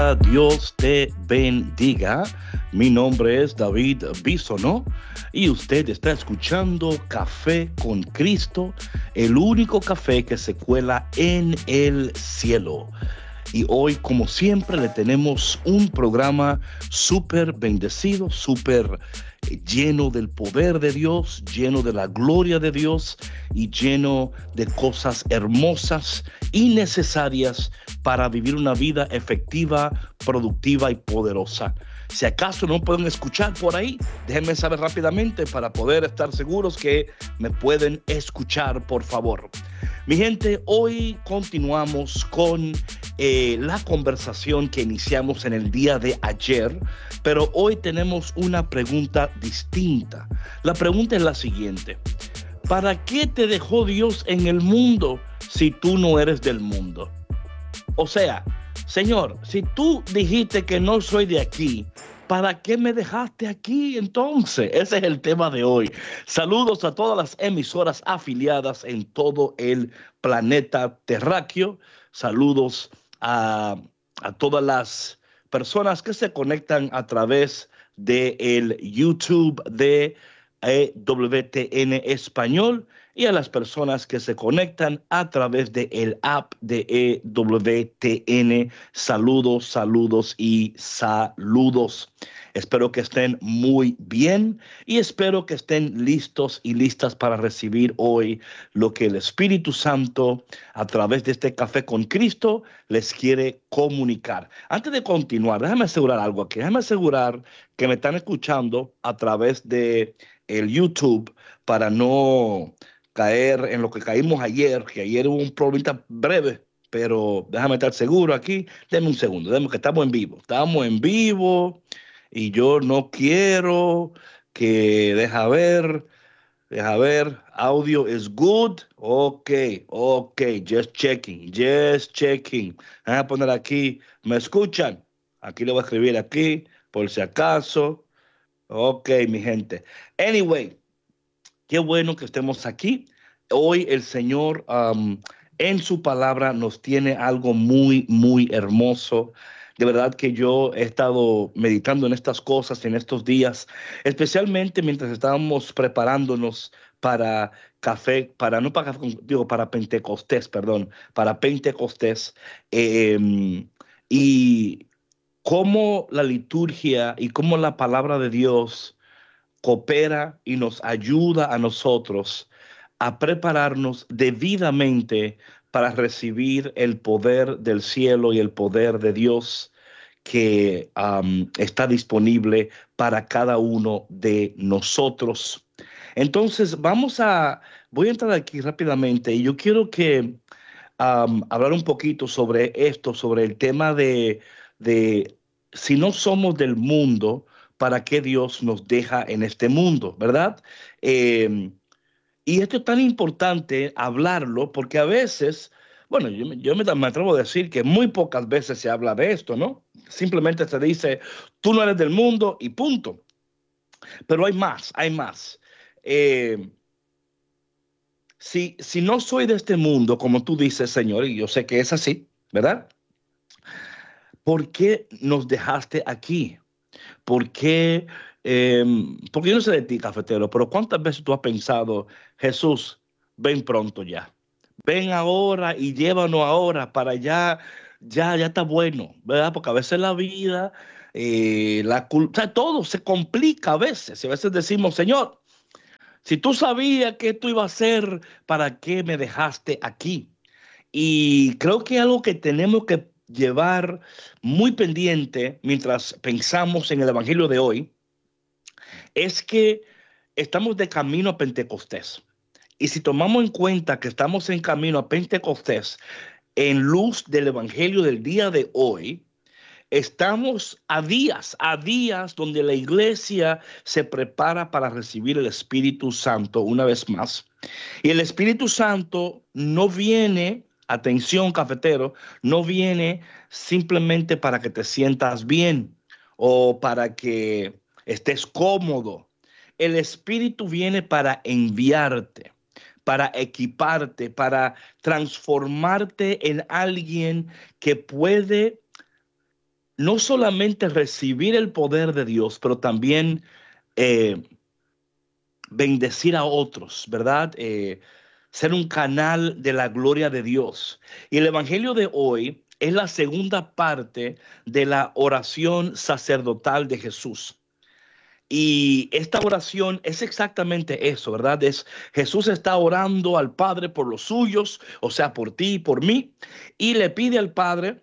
amiga, Dios te bendiga. Mi nombre es David Bisonó y usted está escuchando Café con Cristo, el único café que se cuela en el cielo. Y hoy, como siempre, le tenemos un programa súper bendecido, súper lleno del poder de Dios, lleno de la gloria de Dios y lleno de cosas hermosas y necesarias para vivir una vida efectiva, productiva y poderosa. Si acaso no pueden escuchar por ahí, déjenme saber rápidamente para poder estar seguros que me pueden escuchar, por favor. Mi gente, hoy continuamos con la conversación que iniciamos en el día de ayer, pero hoy tenemos una pregunta distinta. La pregunta es la siguiente: ¿para qué te dejó Dios en el mundo si tú no eres del mundo? O sea, Señor, si tú dijiste que no soy de aquí, ¿para qué me dejaste aquí entonces? Ese es el tema de hoy. Saludos a todas las emisoras afiliadas en todo el planeta terráqueo. Saludos a todas las personas que se conectan a través del YouTube de EWTN Español y a las personas que se conectan a través del app de EWTN. Saludos, saludos y saludos. Espero que estén muy bien y espero que estén listos y listas para recibir hoy lo que el Espíritu Santo a través de este Café con Cristo les quiere comunicar. Antes de continuar, déjame asegurar algo aquí. Déjame asegurar que me están escuchando a través de el YouTube para no caer en lo que caímos ayer, que ayer hubo un problemita breve, pero déjame estar seguro aquí. Deme un segundo, deme que estamos en vivo y yo no quiero que, deja ver, audio is good, ok, just checking. Voy a poner aquí, ¿me escuchan? Aquí le voy a escribir aquí, por si acaso. Ok, mi gente. Anyway, qué bueno que estemos aquí. Hoy el Señor en su palabra nos tiene algo muy, muy hermoso. De verdad que yo he estado meditando en estas cosas en estos días, especialmente mientras estábamos preparándonos para café, no para café, digo, para Pentecostés, perdón, para Pentecostés. Y cómo la liturgia y cómo la palabra de Dios coopera y nos ayuda a nosotros a prepararnos debidamente para recibir el poder del cielo y el poder de Dios que está disponible para cada uno de nosotros. Entonces, voy a entrar aquí rápidamente y yo quiero que hablar un poquito sobre esto, sobre el tema de si no somos del mundo, ¿para qué Dios nos deja en este mundo? ¿Verdad? Eh, y esto es tan importante hablarlo porque a veces, bueno, me atrevo a decir que muy pocas veces se habla de esto, ¿no? Simplemente se dice, tú no eres del mundo y punto. Pero hay más, hay más. Eh, si no soy de este mundo, como tú dices, Señor, y yo sé que es así, ¿verdad? ¿Por qué nos dejaste aquí? ¿Por qué? Porque yo no sé de ti, cafetero, pero ¿cuántas veces tú has pensado, Jesús, ven pronto ya? Ven ahora y llévanos ahora para allá, ya está bueno, ¿verdad? Porque a veces la vida, o sea, todo se complica a veces. Y a veces decimos, Señor, si tú sabías que esto iba a ser, ¿para qué me dejaste aquí? Y creo que algo que tenemos que llevar muy pendiente mientras pensamos en el Evangelio de hoy es que estamos de camino a Pentecostés. Y si tomamos en cuenta que estamos en camino a Pentecostés en luz del Evangelio del día de hoy, estamos a días donde la iglesia se prepara para recibir el Espíritu Santo una vez más. Y el Espíritu Santo no viene, atención cafetero, no viene simplemente para que te sientas bien o para que estés cómodo. El Espíritu viene para enviarte, para equiparte, para transformarte en alguien que puede no solamente recibir el poder de Dios, pero también eh, bendecir a otros, ¿verdad? Ser un canal de la gloria de Dios. Y el Evangelio de hoy es la segunda parte de la oración sacerdotal de Jesús. Y esta oración es exactamente eso, ¿verdad? Jesús está orando al Padre por los suyos, o sea, por ti y por mí, y le pide al Padre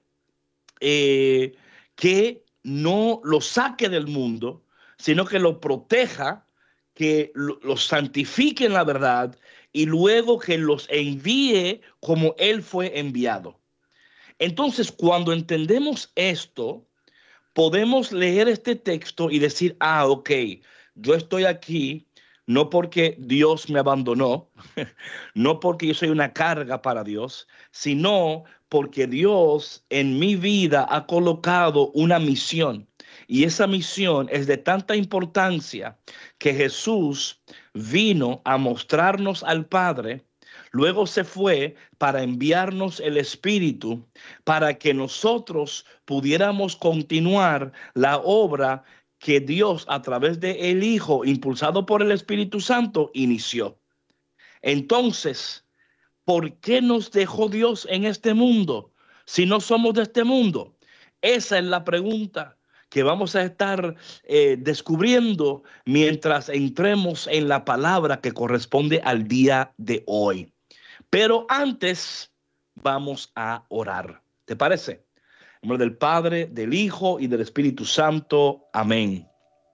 eh, que no lo saque del mundo, sino que lo proteja, que lo santifique en la verdad y luego que los envíe como Él fue enviado. Entonces, cuando entendemos esto, podemos leer este texto y decir, ok, yo estoy aquí no porque Dios me abandonó, no porque yo soy una carga para Dios, sino porque Dios en mi vida ha colocado una misión. Y esa misión es de tanta importancia que Jesús vino a mostrarnos al Padre. Luego se fue para enviarnos el Espíritu para que nosotros pudiéramos continuar la obra que Dios a través de el Hijo, impulsado por el Espíritu Santo, inició. Entonces, ¿por qué nos dejó Dios en este mundo si no somos de este mundo? Esa es la pregunta que vamos a estar descubriendo mientras entremos en la palabra que corresponde al día de hoy. Pero antes vamos a orar. ¿Te parece? En nombre del Padre, del Hijo y del Espíritu Santo. Amén.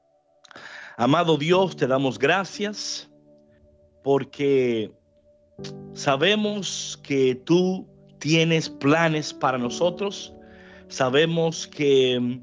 Amado Dios, te damos gracias porque sabemos que tú tienes planes para nosotros. Sabemos que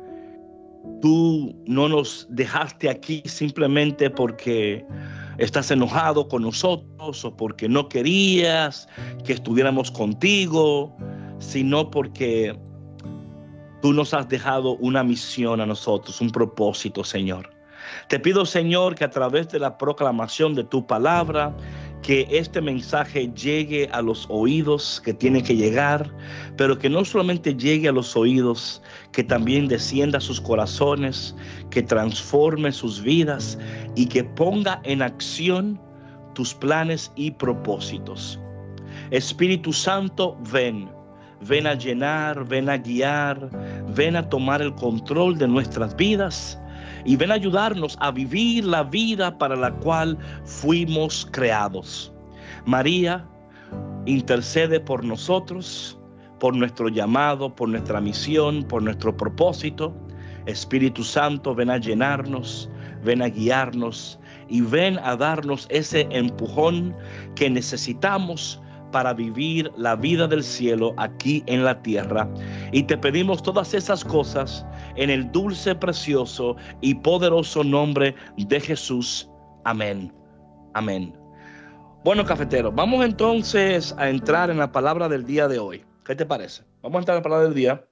tú no nos dejaste aquí simplemente porque estás enojado con nosotros o porque no querías que estuviéramos contigo, sino porque tú nos has dejado una misión a nosotros, un propósito, Señor. Te pido, Señor, que a través de la proclamación de tu palabra, que este mensaje llegue a los oídos que tiene que llegar, pero que no solamente llegue a los oídos, que también descienda a sus corazones, que transforme sus vidas y que ponga en acción tus planes y propósitos. Espíritu Santo, ven. Ven a llenar, ven a guiar, ven a tomar el control de nuestras vidas y ven a ayudarnos a vivir la vida para la cual fuimos creados. María, intercede por nosotros, por nuestro llamado, por nuestra misión, por nuestro propósito. Espíritu Santo, ven a llenarnos, ven a guiarnos y ven a darnos ese empujón que necesitamos para vivir la vida del cielo aquí en la tierra. Y te pedimos todas esas cosas en el dulce, precioso y poderoso nombre de Jesús. Amén. Amén. Bueno, cafetero, vamos entonces a entrar en la palabra del día de hoy. ¿Qué te parece? Vamos a entrar en la palabra del día.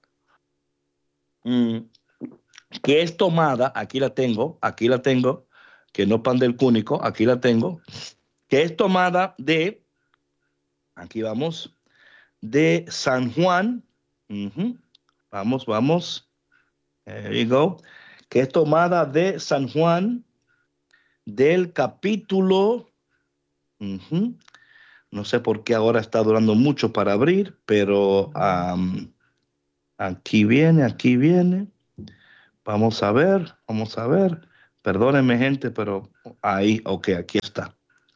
Que es tomada, aquí la tengo, que no pan del cúnico, aquí la tengo, que es tomada de, aquí vamos, de San Juan. Vamos. There you go. Que es tomada de San Juan del capítulo. No sé por qué ahora está durando mucho para abrir, pero aquí viene. Vamos a ver. Perdónenme, gente, pero ahí, ok, aquí está.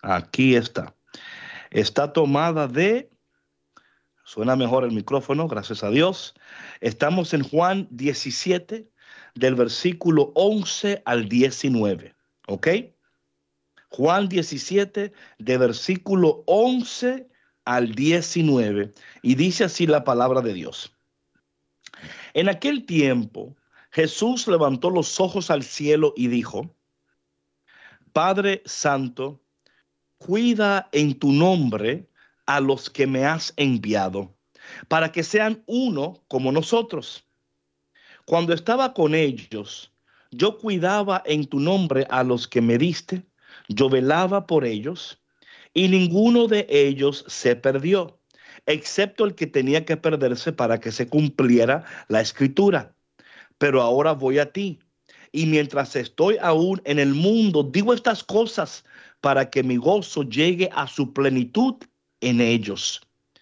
Está tomada de. Suena mejor el micrófono, gracias a Dios. Estamos en Juan 17, del versículo 11 al 19. ¿Ok? Juan 17, de versículo 11 al 19. Y dice así la palabra de Dios. En aquel tiempo, Jesús levantó los ojos al cielo y dijo: Padre Santo, cuida en tu nombre a los que me has enviado, para que sean uno como nosotros. Cuando estaba con ellos, yo cuidaba en tu nombre a los que me diste, yo velaba por ellos, y ninguno de ellos se perdió, excepto el que tenía que perderse para que se cumpliera la escritura. pero ahora voy a ti. Y mientras estoy aún en el mundo, digo estas cosas para que mi gozo llegue a su plenitud en ellos.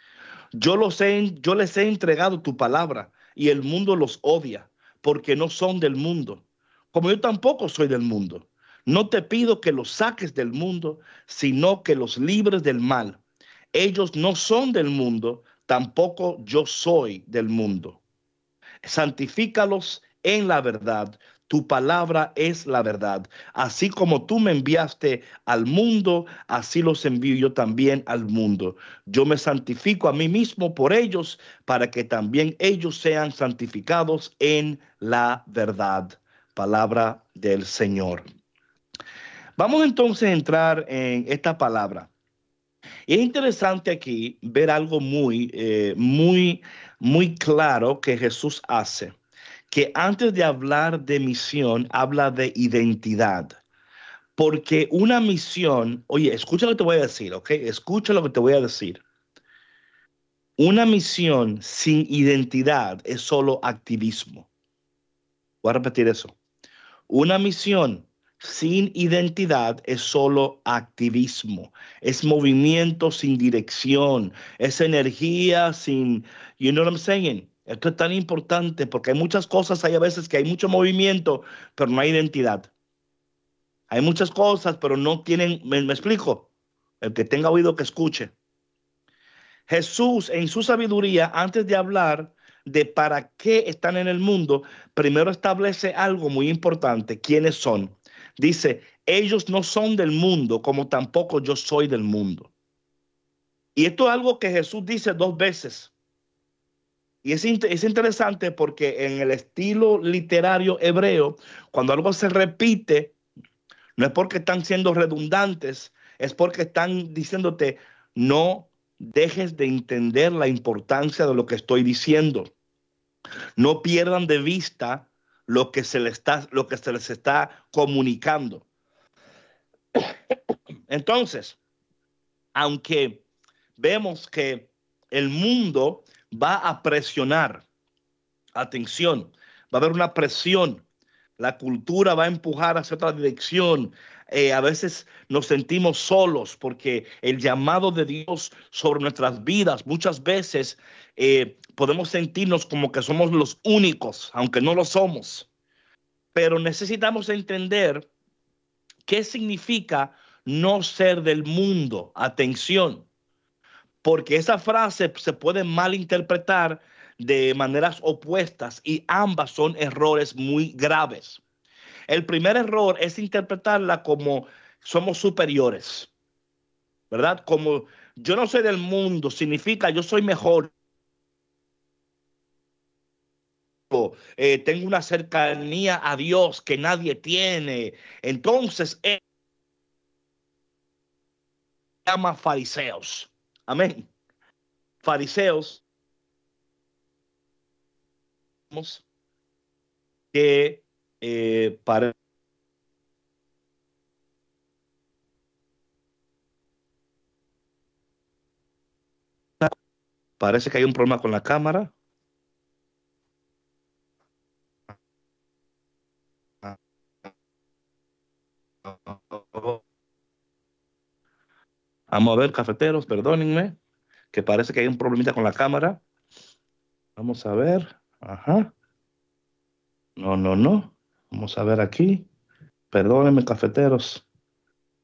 Yo les he entregado tu palabra y el mundo los odia porque no son del mundo, como yo tampoco soy del mundo. No te pido que los saques del mundo, sino que los libres del mal. Ellos no son del mundo, tampoco yo soy del mundo. Santifícalos en la verdad. Tu palabra es la verdad. Así como tú me enviaste al mundo, así los envío yo también al mundo. Yo me santifico a mí mismo por ellos, para que también ellos sean santificados en la verdad. Palabra del Señor. Vamos entonces a entrar en esta palabra. Y es interesante aquí ver algo muy claro que Jesús hace, que antes de hablar de misión, habla de identidad. Porque una misión, oye, escucha lo que te voy a decir, ¿ok? Escucha lo que te voy a decir. Una misión sin identidad es solo activismo. Voy a repetir eso. Una misión sin identidad es solo activismo, es movimiento sin dirección, es energía sin, you know what I'm saying? Esto es tan importante porque hay muchas cosas, hay a veces que hay mucho movimiento, pero no hay identidad. Hay muchas cosas, pero no tienen, me explico. El que tenga oído que escuche. Jesús en su sabiduría, antes de hablar de para qué están en el mundo, primero establece algo muy importante, quiénes son. Dice, ellos no son del mundo, como tampoco yo soy del mundo. Y esto es algo que Jesús dice dos veces. Y es interesante porque en el estilo literario hebreo, cuando algo se repite, no es porque están siendo redundantes, es porque están diciéndote, no dejes de entender la importancia de lo que estoy diciendo. No pierdan de vista lo que se les está comunicando. Entonces, aunque vemos que el mundo va a presionar, atención, va a haber una presión, la cultura va a empujar hacia otra dirección. A veces nos sentimos solos porque el llamado de Dios sobre nuestras vidas, muchas veces podemos sentirnos como que somos los únicos, aunque no lo somos. Pero necesitamos entender qué significa no ser del mundo. Atención, porque esa frase se puede malinterpretar de maneras opuestas y ambas son errores muy graves. El primer error es interpretarla como somos superiores, ¿verdad? Como yo no soy del mundo, significa yo soy mejor, tengo una cercanía a Dios que nadie tiene. Entonces, él llama fariseos. Amén. Fariseos que para parece que hay un problema con la cámara. Vamos a ver, cafeteros, perdónenme, que parece que hay un problemita con la cámara. Vamos a ver. Ajá. No, no, no. Vamos a ver aquí. Perdónenme, cafeteros.